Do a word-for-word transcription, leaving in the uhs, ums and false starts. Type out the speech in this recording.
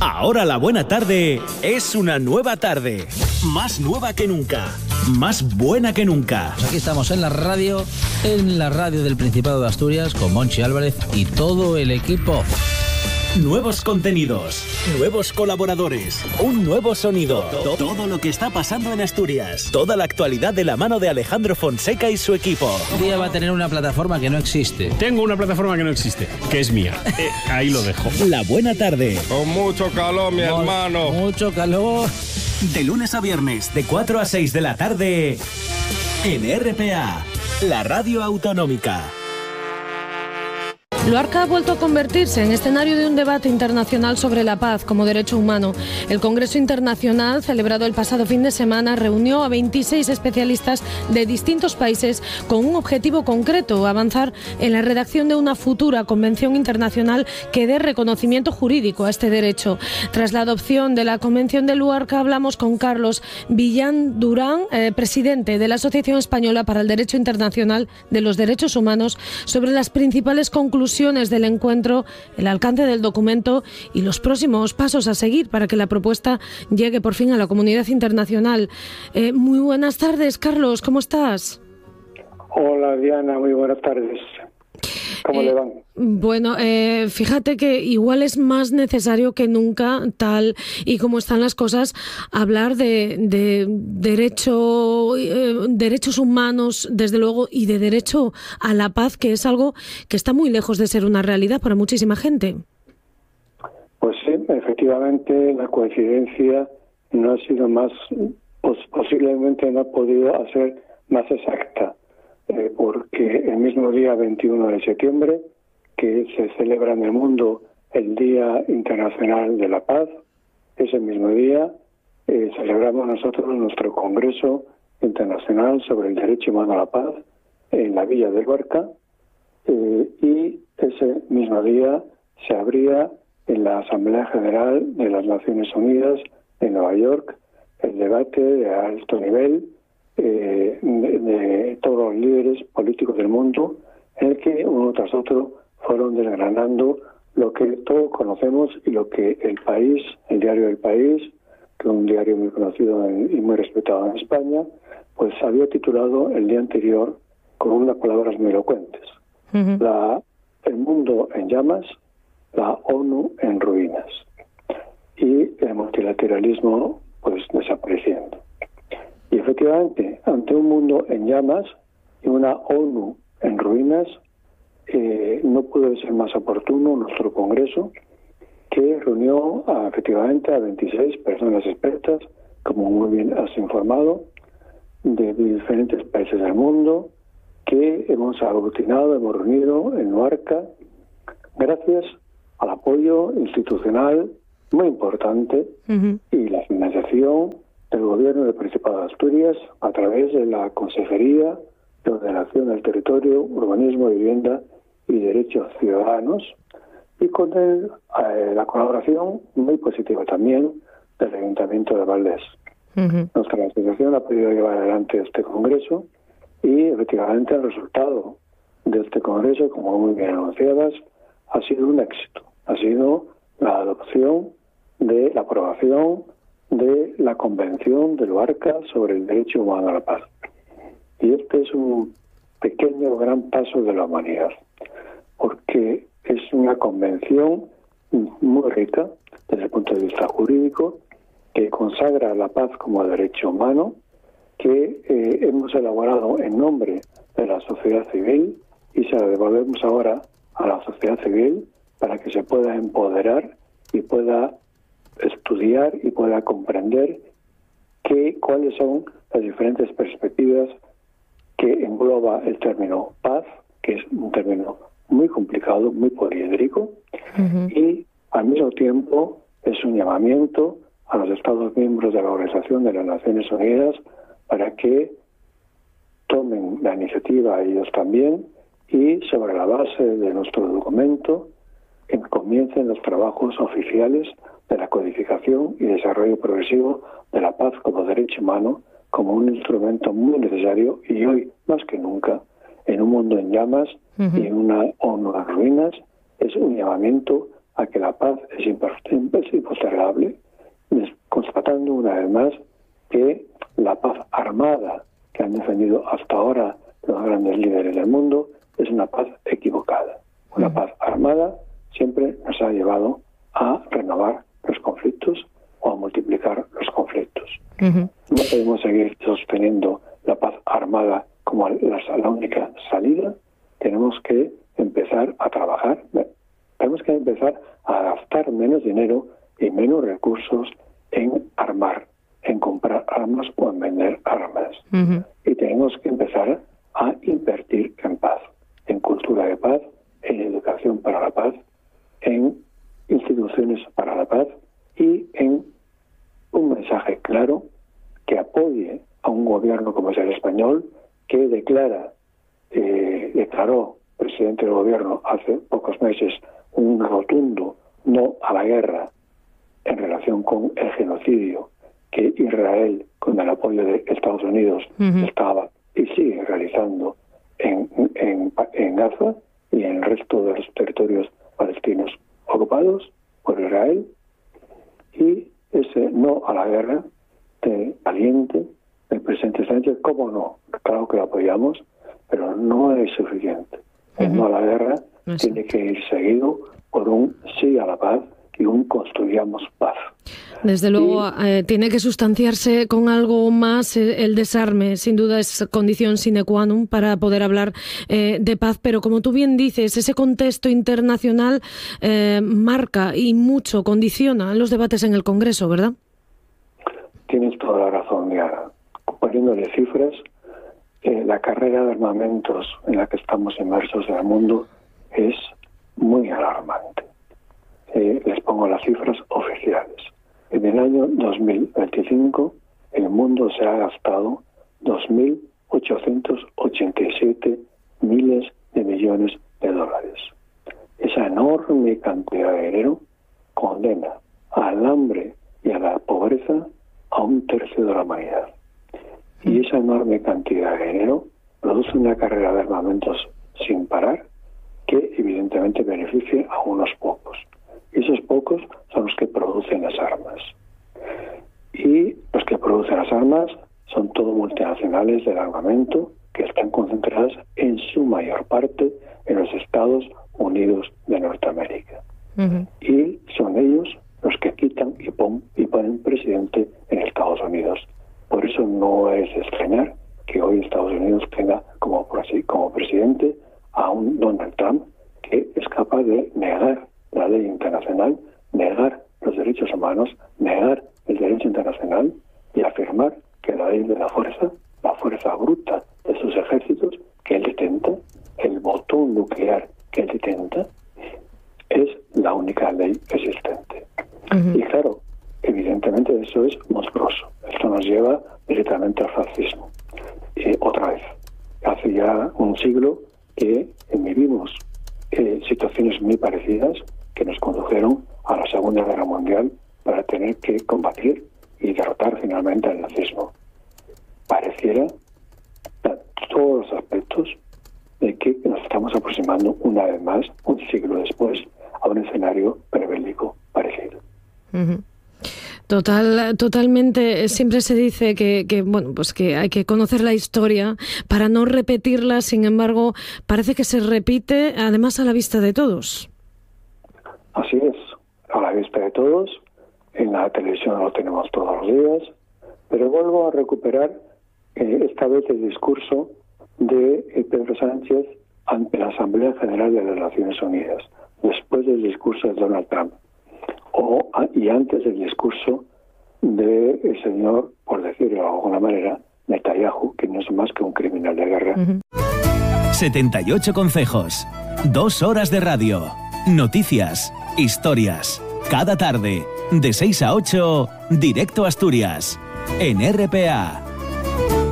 Ahora la buena tarde es una nueva tarde. Más nueva que nunca. Más buena que nunca. Aquí estamos en la radio, en la radio del Principado de Asturias, con Monchi Álvarez y todo el equipo. Nuevos contenidos, nuevos colaboradores, un nuevo sonido. Todo lo que está pasando en Asturias. Toda la actualidad de la mano de Alejandro Fonseca y su equipo. Un día va a tener una plataforma que no existe. Tengo una plataforma que no existe, que es mía. Eh, ahí lo dejo. La buena tarde. Con mucho calor, mi Con hermano. Mucho calor. De lunes a viernes, de cuatro a seis de la tarde, en R P A, la radio autonómica. Luarca ha vuelto a convertirse en escenario de un debate internacional sobre la paz como derecho humano. El Congreso Internacional, celebrado el pasado fin de semana, reunió a veintiséis especialistas de distintos países con un objetivo concreto: avanzar en la redacción de una futura convención internacional que dé reconocimiento jurídico a este derecho. Tras la adopción de la Convención de Luarca, hablamos con Carlos Villán Durán, eh, presidente de la Asociación Española para el Derecho Internacional de los Derechos Humanos, sobre las principales conclusiones del encuentro, el alcance del documento y los próximos pasos a seguir para que la propuesta llegue por fin a la comunidad internacional. Eh, muy buenas tardes, Carlos, ¿cómo estás? Hola, Diana, muy buenas tardes. ¿Cómo eh, le van? Bueno, eh, fíjate que igual es más necesario que nunca, tal y como están las cosas, hablar de, de derecho, eh, derechos humanos, desde luego, y de derecho a la paz, que es algo que está muy lejos de ser una realidad para muchísima gente. Pues sí, efectivamente, la coincidencia no ha sido más, pues posiblemente no ha podido hacer más exacta. Eh, porque el mismo día veintiuno de septiembre, que se celebra en el mundo el Día Internacional de la Paz, ese mismo día eh, celebramos nosotros nuestro Congreso Internacional sobre el Derecho Humano a la Paz en la Villa de Luarca, eh, y ese mismo día se abría en la Asamblea General de las Naciones Unidas en Nueva York el debate de alto nivel Eh, de, de todos los líderes políticos del mundo, en el que uno tras otro fueron desgranando lo que todos conocemos y lo que el país, el diario del País, que es un diario muy conocido y muy respetado en España, pues había titulado el día anterior con unas palabras muy elocuentes. Uh-huh. La, el mundo en llamas, la ONU en ruinas y el multilateralismo pues desapareciendo. Y efectivamente, ante un mundo en llamas y una ONU en ruinas, eh, no pudo ser más oportuno nuestro Congreso, que reunió a, efectivamente a veintiséis personas expertas, como muy bien has informado, de diferentes países del mundo, que hemos aglutinado, hemos reunido en Luarca, gracias al apoyo institucional muy importante uh-huh. y la financiación del Gobierno del Principado de Asturias a través de la Consejería de Ordenación del Territorio, Urbanismo, Vivienda y Derechos Ciudadanos, y con el, eh, la colaboración muy positiva también del Ayuntamiento de Valdés. Uh-huh. Nuestra asociación ha podido llevar adelante este congreso y efectivamente el resultado de este congreso, como muy bien anunciadas, ha sido un éxito. Ha sido la adopción de la aprobación de la Convención de Luarca sobre el Derecho Humano a la Paz. Y este es un pequeño gran paso de la humanidad, porque es una convención muy rica desde el punto de vista jurídico, que consagra la paz como derecho humano, que eh, hemos elaborado en nombre de la sociedad civil y se la devolvemos ahora a la sociedad civil para que se pueda empoderar y pueda estudiar y pueda comprender que, cuáles son las diferentes perspectivas que engloba el término paz, que es un término muy complicado, muy poliédrico, uh-huh. y al mismo tiempo es un llamamiento a los Estados miembros de la Organización de las Naciones Unidas para que tomen la iniciativa ellos también y sobre la base de nuestro documento comiencen los trabajos oficiales de la codificación y desarrollo progresivo de la paz como derecho humano, como un instrumento muy necesario y hoy más que nunca en un mundo en llamas uh-huh. y en una ONU en ruinas, es un llamamiento a que la paz es impostergable, constatando una vez más que la paz armada que han defendido hasta ahora los grandes líderes del mundo es una paz equivocada. Una paz armada siempre nos ha llevado a renovar los conflictos o a multiplicar los conflictos. Uh-huh. No podemos seguir sosteniendo la paz armada como la, la única salida. Tenemos que empezar a trabajar, tenemos que empezar a gastar menos dinero y menos recursos en armar, en comprar armas o en vender armas. Uh-huh. Y tenemos que empezar a invertir en paz, en cultura de paz, en educación para la paz, en instituciones para la paz y en un mensaje claro que apoye a un gobierno como es el español, que declara, eh, declaró presidente del gobierno hace pocos meses un rotundo no a la guerra en relación con el genocidio que Israel, con el apoyo de Estados Unidos, uh-huh. estaba y sigue realizando en, en, en Gaza y en el resto de los territorios palestinos ocupados por Israel. Y ese no a la guerra de valiente del presidente Sánchez, ¿cómo no? Claro que lo apoyamos, pero no es suficiente. El uh-huh. no a la guerra uh-huh. tiene que ir seguido por un sí a la paz y un construyamos paz. Desde luego, y, eh, tiene que sustanciarse con algo más el, el desarme. Sin duda es condición sine qua non para poder hablar eh, de paz. Pero como tú bien dices, ese contexto internacional eh, marca y mucho condiciona los debates en el Congreso, ¿verdad? Tienes toda la razón, Diana. Poniéndole cifras, eh, la carrera de armamentos en la que estamos inmersos en el mundo es muy alarmante. Eh, les pongo las cifras oficiales. En el año dos mil veinticinco, el mundo se ha gastado dos mil ochocientos ochenta y siete miles de millones de dólares. Esa enorme cantidad de dinero condena al hambre y a la pobreza a un tercio de la humanidad. Y esa enorme cantidad de dinero produce una carrera de armamentos sin parar que evidentemente beneficia a unos pocos. Y esos pocos son los que producen las armas. Y los que producen las armas son todos multinacionales del armamento que están concentradas en su mayor parte en los Estados Unidos de Norteamérica. Uh-huh. Y son ellos los que quitan y, pon, y ponen presidente en Estados Unidos. Por eso no es de extrañar que hoy Estados Unidos tenga como, como presidente a un Donald Trump que es capaz de negar la ley internacional, negar los derechos humanos, negar el derecho internacional y afirmar que la ley de la fuerza, la fuerza bruta de sus ejércitos que él detenta, el botón nuclear que él detenta, es la única ley existente. Uh-huh. Y claro, evidentemente eso es monstruoso. Esto nos lleva directamente al fascismo. Eh, otra vez, hace ya un siglo que vivimos eh, situaciones muy parecidas que nos condujeron a la Segunda Guerra Mundial para tener que combatir y derrotar finalmente al nazismo. Pareciera, a todos los aspectos, de que nos estamos aproximando una vez más, un siglo después, a un escenario prebélico parecido. Uh-huh. Total, totalmente. Siempre se dice que, que, bueno, pues que hay que conocer la historia para no repetirla. Sin embargo, parece que se repite, además a la vista de todos. Así es, a la vista de todos. En la televisión lo tenemos todos los días. Pero vuelvo a recuperar eh, esta vez el discurso de eh, Pedro Sánchez ante la Asamblea General de las Naciones Unidas, después del discurso de Donald Trump. O, y antes del discurso del de señor, por decirlo de alguna manera, Netanyahu, que no es más que un criminal de guerra. Uh-huh. setenta y ocho consejos, dos horas de radio, noticias, historias, cada tarde, de seis a ocho, directo a Asturias, en R P A.